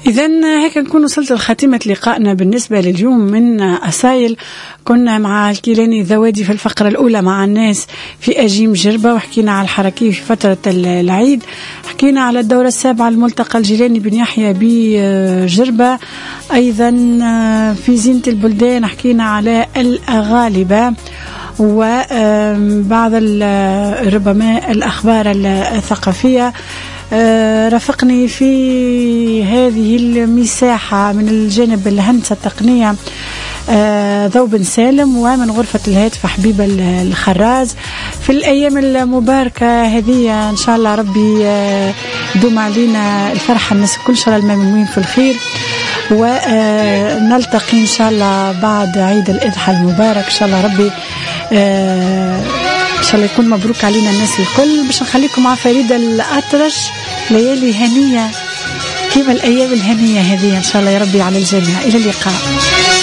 إذا هيك نكون وصلت لخاتمة لقائنا بالنسبة لليوم من أسايل. كنا مع الكيلاني الذوادي في الفقرة الأولى مع الناس في أجيم جربة، وحكينا على الحركية في فترة العيد، حكينا على الدورة السابعة الملتقى الجيلاني بن يحيى بجربة، أيضا في زينة البلدان حكينا على الأغالبة، وبعض ربما الأخبار الثقافية. رافقني في هذه المساحة من الجانب الهندسة التقنية ذو بن سالم، ومن غرفة الهاتف حبيبة الخراز. في الأيام المباركة هذه إن شاء الله ربي دوم علينا الفرحة، الناس كل شاء الله المؤمنين في الخير، ونلتقي إن شاء الله بعد عيد الأضحى المبارك. إن شاء الله ربي إن شاء الله يكون مبروك علينا الناس الكل. باش نخليكم مع فريدة الأطرش، ليالي هنية كيما الأيام الهنية هذه إن شاء الله يا ربي على الجميع. إلى اللقاء.